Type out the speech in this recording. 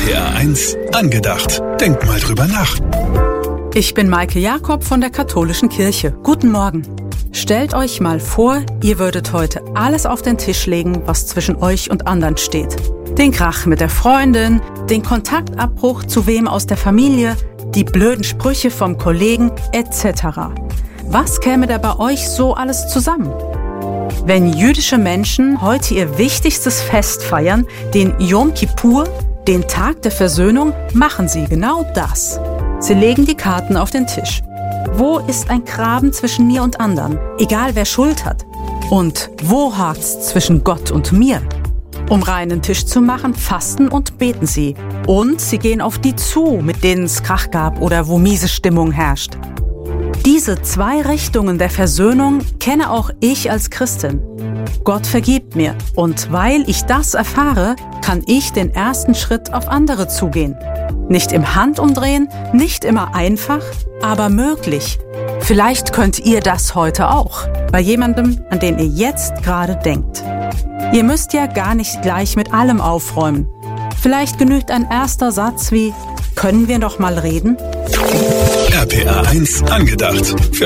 RPR 1 angedacht. Denk mal drüber nach. Ich bin Maike Jakob von der Katholischen Kirche. Guten Morgen. Stellt euch mal vor, ihr würdet heute alles auf den Tisch legen, was zwischen euch und anderen steht. Den Krach mit der Freundin, den Kontaktabbruch zu wem aus der Familie, die blöden Sprüche vom Kollegen etc. Was käme da bei euch so alles zusammen? Wenn jüdische Menschen heute ihr wichtigstes Fest feiern, den Yom Kippur, den Tag der Versöhnung, machen sie genau das. Sie legen die Karten auf den Tisch. Wo ist ein Graben zwischen mir und anderen, egal wer Schuld hat? Und wo hakt's zwischen Gott und mir? Um reinen Tisch zu machen, fasten und beten sie. Und sie gehen auf die zu, mit denen es Krach gab oder wo miese Stimmung herrscht. Diese zwei Richtungen der Versöhnung kenne auch ich als Christin. Gott vergibt mir und weil ich das erfahre, kann ich den ersten Schritt auf andere zugehen. Nicht im Handumdrehen, nicht immer einfach, aber möglich. Vielleicht könnt ihr das heute auch, bei jemandem, an den ihr jetzt gerade denkt. Ihr müsst ja gar nicht gleich mit allem aufräumen. Vielleicht genügt ein erster Satz wie: Können wir noch mal reden? RPR 1 angedacht.